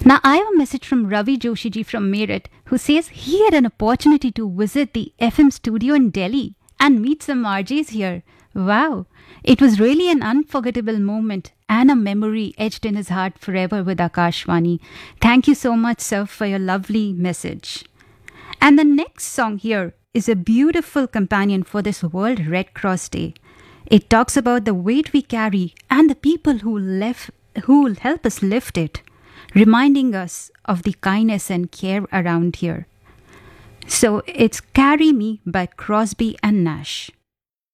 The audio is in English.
Now, I have a message from Ravi Joshiji from Meerut who says he had an opportunity to visit the FM studio in Delhi and meet some RJs here. Wow! It was really an unforgettable moment and a memory etched in his heart forever with Akashvani. Thank you so much, sir, for your lovely message. And the next song here is a beautiful companion for this World Red Cross Day. It talks about the weight we carry and the people who help us lift it, reminding us of the kindness and care around here. So it's Carry Me by Crosby and Nash.